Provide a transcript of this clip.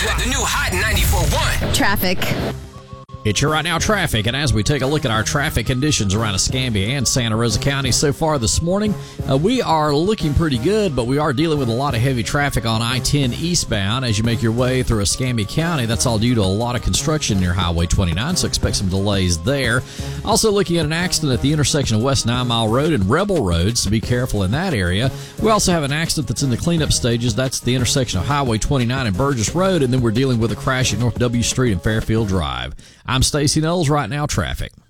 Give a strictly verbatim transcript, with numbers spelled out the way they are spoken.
The new Hot ninety-four point one. Traffic. It's your Right Now traffic, and as we take a look at our traffic conditions around Escambia and Santa Rosa County so far this morning, uh, we are looking pretty good, but we are dealing with a lot of heavy traffic on I ten eastbound as you make your way through Escambia County. That's all due to a lot of construction near Highway twenty-nine, so expect some delays there. Also looking at an accident at the intersection of West Nine Mile Road and Rebel Road, so be careful in that area. We also have an accident that's in the cleanup stages. That's the intersection of Highway twenty-nine and Burgess Road, and then we're dealing with a crash at North W Street and Fairfield Drive. I'm Stacey Knowles, Right Now Traffic.